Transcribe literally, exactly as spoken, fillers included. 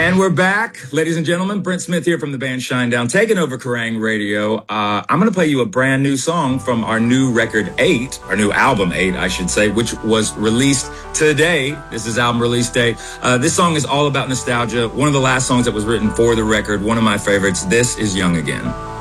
And we're back, ladies and gentlemen. Brent Smith here from the band Shinedown, taking over Kerrang! Radio. Uh, I'm going to play you a brand new song from our new record eight, our new album eight, I should say, which was released today. This is album release day. Uh, this song is all about nostalgia. One of the last songs that was written for the record, one of my favorites. This is Young Again.